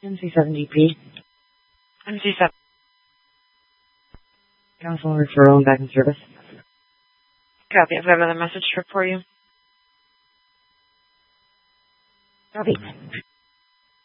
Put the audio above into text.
MC7DP. MC7. Council referral and back in service. Copy. I've got another message for you. Copy.